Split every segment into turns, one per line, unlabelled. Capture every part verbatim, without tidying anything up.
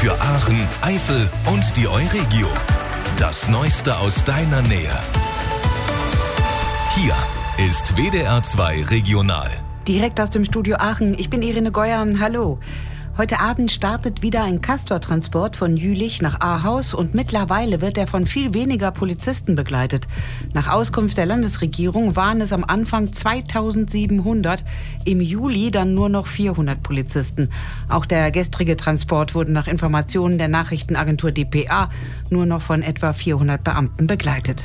Für Aachen, Eifel und die Euregio. Das Neueste aus deiner Nähe. Hier ist W D R zwei Regional.
Direkt aus dem Studio Aachen. Ich bin Irene Geuer. Hallo. Heute Abend startet wieder ein Castor-Transport von Jülich nach Ahaus und mittlerweile wird er von viel weniger Polizisten begleitet. Nach Auskunft der Landesregierung waren es am Anfang zweitausendsiebenhundert, im Juli dann nur noch vierhundert Polizisten. Auch der gestrige Transport wurde nach Informationen der Nachrichtenagentur D P A nur noch von etwa vierhundert Beamten begleitet.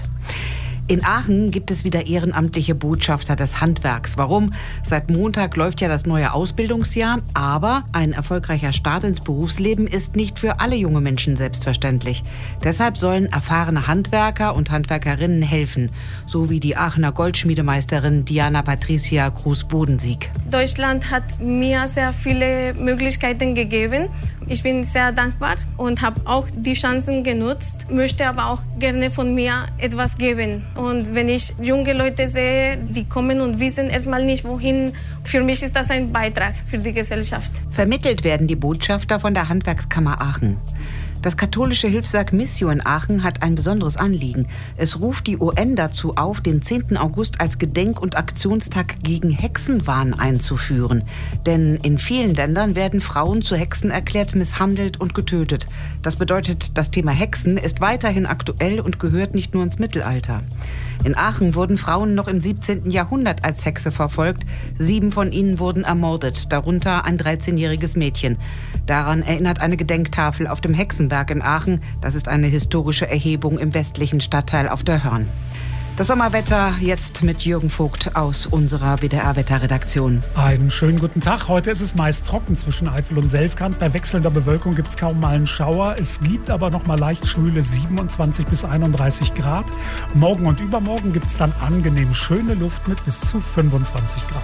In Aachen gibt es wieder ehrenamtliche Botschafter des Handwerks. Warum? Seit Montag läuft ja das neue Ausbildungsjahr, aber ein erfolgreicher Start ins Berufsleben ist nicht für alle junge Menschen selbstverständlich. Deshalb sollen erfahrene Handwerker und Handwerkerinnen helfen, so wie die Aachener Goldschmiedemeisterin Diana Patricia Kruse-Bodensiek.
Deutschland hat mir sehr viele Möglichkeiten gegeben. Ich bin sehr dankbar und habe auch die Chancen genutzt, möchte aber auch gerne von mir etwas geben. Und wenn ich junge Leute sehe, die kommen und wissen erstmal nicht wohin, für mich ist das ein Beitrag für die Gesellschaft.
Vermittelt werden die Botschafter von der Handwerkskammer Aachen. Das katholische Hilfswerk Missio in Aachen hat ein besonderes Anliegen. Es ruft die U N dazu auf, den zehnten August als Gedenk- und Aktionstag gegen Hexenwahn einzuführen. Denn in vielen Ländern werden Frauen zu Hexen erklärt, misshandelt und getötet. Das bedeutet, das Thema Hexen ist weiterhin aktuell und gehört nicht nur ins Mittelalter. In Aachen wurden Frauen noch im siebzehnten Jahrhundert als Hexe verfolgt. Sieben von ihnen wurden ermordet, darunter ein dreizehnjähriges Mädchen. Daran erinnert eine Gedenktafel auf dem Hexenberg in Aachen. Das ist eine historische Erhebung im westlichen Stadtteil auf der Hörn. Das Sommerwetter jetzt mit Jürgen Vogt aus unserer W D R-Wetterredaktion.
Einen schönen guten Tag. Heute ist es meist trocken zwischen Eifel und Selfkant. Bei wechselnder Bewölkung gibt es kaum mal einen Schauer. Es gibt aber noch mal leicht schwüle siebenundzwanzig bis einunddreißig Grad. Morgen und übermorgen gibt es dann angenehm schöne Luft mit bis zu fünfundzwanzig Grad.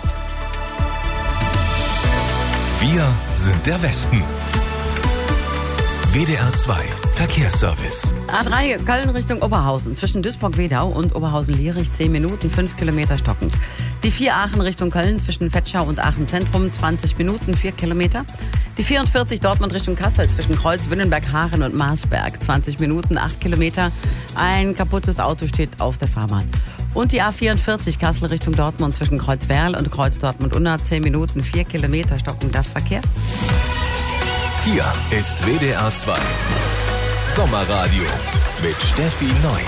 Wir sind der Westen. W D R zwei Verkehrsservice.
A drei Köln Richtung Oberhausen. Zwischen Duisburg-Wedau und Oberhausen-Lierich zehn Minuten, fünf Kilometer stockend. Die vier Aachen Richtung Köln zwischen Vetschau und Aachen Zentrum zwanzig Minuten, vier Kilometer. Die vierundvierzig Dortmund Richtung Kassel zwischen Kreuz, Wünnenberg, Haaren und Marsberg zwanzig Minuten, acht Kilometer. Ein kaputtes Auto steht auf der Fahrbahn. Und die A vierundvierzig Kassel Richtung Dortmund zwischen Kreuz Werl und Kreuz Dortmund-Unna zehn Minuten, vier Kilometer stockender Verkehr.
Hier ist W D R zwei Sommerradio mit Steffi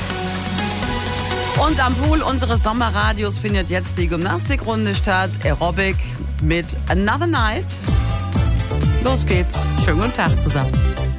Neu.
Und am Pool unseres Sommerradios findet jetzt die Gymnastikrunde statt. Aerobic mit Another Night. Los geht's. Schönen guten Tag zusammen.